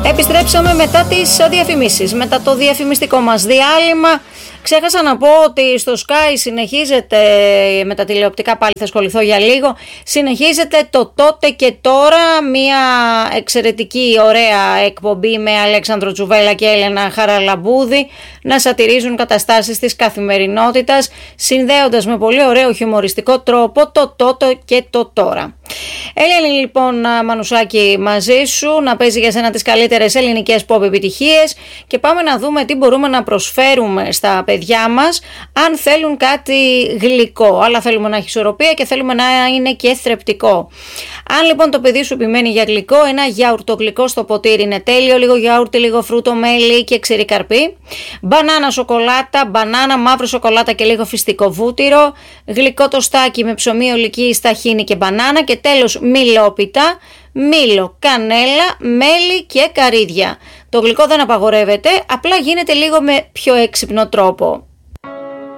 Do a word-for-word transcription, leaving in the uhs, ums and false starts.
Επιστρέψαμε μετά τις διαφημίσεις, μετά το διαφημιστικό μας διάλειμμα. Ξέχασα να πω ότι στο Sky συνεχίζεται, με τα τηλεοπτικά πάλι θα ασχοληθώ για λίγο, συνεχίζεται το τότε και τώρα, μια εξαιρετική ωραία εκπομπή με Αλέξανδρο Τσουβέλα και Έλενα Χαραλαμπούδη να σατυρίζουν καταστάσεις της καθημερινότητας, συνδέοντας με πολύ ωραίο χιουμοριστικό τρόπο το τότε και το τώρα. Έλενη λοιπόν Μανουσάκη μαζί σου, να παίζει για σένα τις καλύτερες ελληνικές pop επιτυχίες και πάμε να δούμε τι μπορούμε να προσφέρουμε στα παιδιά μας αν θέλουν κάτι γλυκό, αλλά θέλουμε να έχει ισορροπία και θέλουμε να είναι και θρεπτικό. Αν λοιπόν το παιδί σου επιμένει για γλυκό, ένα γιαουρτογλυκό στο ποτήρι είναι τέλειο, λίγο γιαούρτι, λίγο φρούτο, μέλι και ξηρή καρπί, μπανάνα σοκολάτα, μπανάνα, μαύρο σοκολάτα και λίγο φυστικό βούτυρο, γλυκό τοστάκι με ψωμί, ολική, σταχίνι και μπανάνα και τέλος μιλόπιτα, μήλο, κανέλα, μέλι και καρύδια. Το γλυκό δεν απαγορεύεται, απλά γίνεται λίγο με πιο έξυπνο τρόπο.